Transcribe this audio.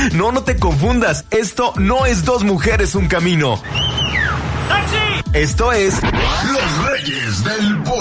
No te confundas. Esto no es Dos Mujeres, un Camino. ¡Taxi! Esto es Los Reyes del